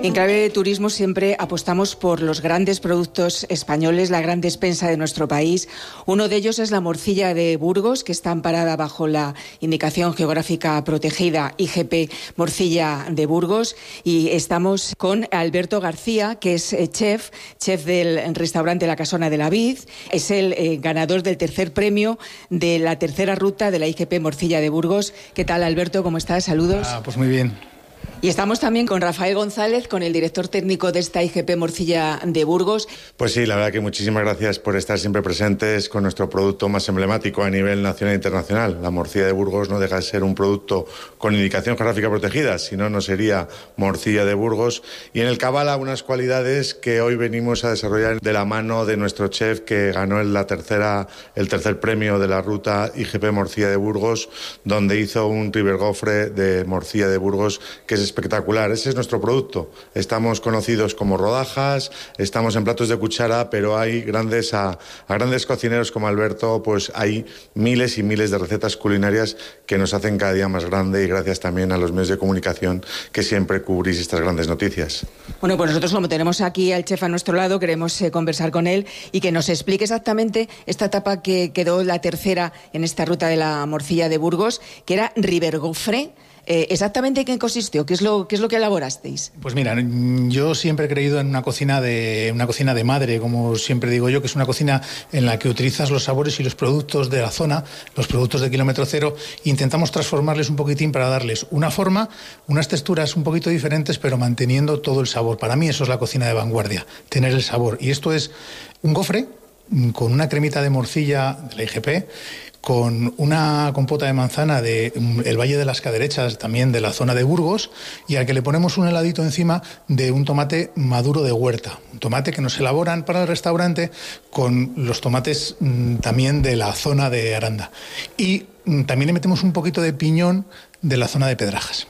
En clave de turismo siempre apostamos por los grandes productos españoles, la gran despensa de nuestro país. Uno de ellos es la morcilla de Burgos, que está amparada bajo la indicación geográfica protegida IGP Morcilla de Burgos. Y estamos con Alberto García, que es chef del restaurante La Casona de la Vid. Es el ganador del tercer premio de la tercera ruta de la IGP Morcilla de Burgos. ¿Qué tal, Alberto? ¿Cómo estás? Saludos. Pues muy bien. Y estamos también con Rafael González, con el director técnico de esta IGP Morcilla de Burgos. Pues sí, la verdad que muchísimas gracias por estar siempre presentes con nuestro producto más emblemático a nivel nacional e internacional. La morcilla de Burgos no deja de ser un producto con indicación geográfica protegida, si no, no sería morcilla de Burgos. Y en el que avala unas cualidades que hoy venimos a desarrollar de la mano de nuestro chef que ganó el tercer premio de la ruta IGP Morcilla de Burgos, donde hizo un rivergofre de morcilla de Burgos que es espectacular. Ese es nuestro producto. Estamos conocidos como rodajas, estamos en platos de cuchara, pero hay grandes cocineros como Alberto, pues hay miles y miles de recetas culinarias que nos hacen cada día más grande, y gracias también a los medios de comunicación que siempre cubrís estas grandes noticias. Bueno, pues nosotros, como tenemos aquí al chef a nuestro lado, queremos conversar con él y que nos explique exactamente esta etapa que quedó la tercera en esta ruta de la morcilla de Burgos, que era rivergofre. ¿Exactamente en qué consistió? ¿Qué es lo que elaborasteis? Pues mira, yo siempre he creído en una cocina de madre, como siempre digo yo, que es una cocina en la que utilizas los sabores y los productos de la zona, los productos de kilómetro cero, e intentamos transformarles un poquitín para darles una forma, unas texturas un poquito diferentes, pero manteniendo todo el sabor. Para mí eso es la cocina de vanguardia, tener el sabor. Y esto es un gofre con una cremita de morcilla de la IGP, con una compota de manzana del Valle de las Caderechas, también de la zona de Burgos, y al que le ponemos un heladito encima de un tomate maduro de huerta. Un tomate que nos elaboran para el restaurante con los tomates también de la zona de Aranda. Y también le metemos un poquito de piñón de la zona de Pedrajas.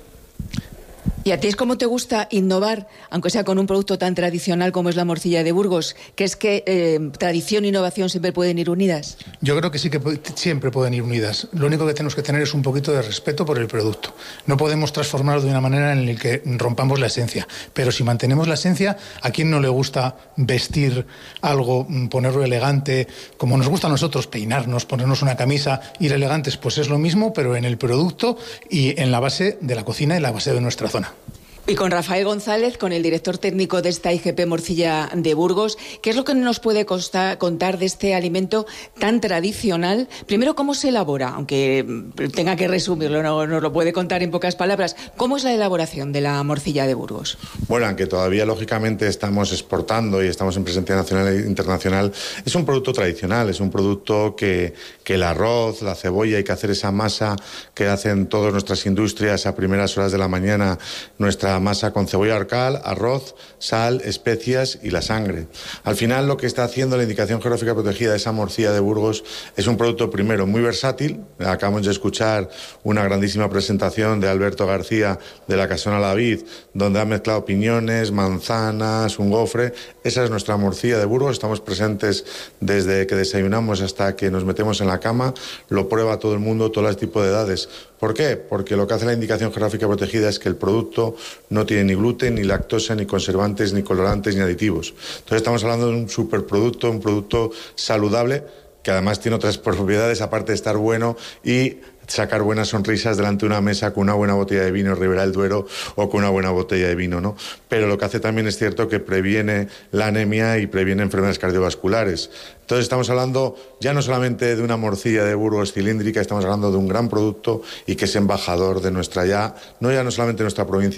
¿Y a ti es cómo te gusta innovar, aunque sea con un producto tan tradicional como es la morcilla de Burgos? ¿Que es que tradición e innovación siempre pueden ir unidas? Yo creo que sí, que siempre pueden ir unidas. Lo único que tenemos que tener es un poquito de respeto por el producto. No podemos transformarlo de una manera en la que rompamos la esencia. Pero si mantenemos la esencia, ¿a quién no le gusta vestir algo, ponerlo elegante? Como nos gusta a nosotros peinarnos, ponernos una camisa, ir elegantes, pues es lo mismo, pero en el producto y en la base de la cocina y la base de nuestra zona. Y con Rafael González, con el director técnico de esta IGP Morcilla de Burgos, ¿qué es lo que nos puede contar de este alimento tan tradicional? Primero, ¿cómo se elabora? Aunque tenga que resumirlo, no nos lo puede contar en pocas palabras. ¿Cómo es la elaboración de la morcilla de Burgos? Bueno, aunque todavía lógicamente estamos exportando y estamos en presencia nacional e internacional, es un producto tradicional, es un producto que el arroz, la cebolla, hay que hacer esa masa que hacen todas nuestras industrias a primeras horas de la mañana, nuestra masa con cebolla arcal, arroz, sal, especias y la sangre. Al final, lo que está haciendo la indicación geográfica protegida de esa morcilla de Burgos es un producto, primero, muy versátil. Acabamos de escuchar una grandísima presentación de Alberto García de La Casona de la Vid, donde ha mezclado piñones, manzanas, un gofre. Esa es nuestra morcilla de Burgos. Estamos presentes desde que desayunamos hasta que nos metemos en la cama. Lo prueba todo el mundo, todos los tipos de edades. ¿Por qué? Porque lo que hace la indicación geográfica protegida es que el producto no tiene ni gluten, ni lactosa, ni conservantes, ni colorantes, ni aditivos. Entonces estamos hablando de un superproducto, un producto saludable, que además tiene otras propiedades, aparte de estar bueno y sacar buenas sonrisas delante de una mesa con una buena botella de vino Ribera del Duero o con una buena botella de vino, ¿no? Pero lo que hace también es cierto que previene la anemia y previene enfermedades cardiovasculares. Entonces estamos hablando ya no solamente de una morcilla de Burgos cilíndrica, estamos hablando de un gran producto y que es embajador de nuestra no solamente nuestra provincia,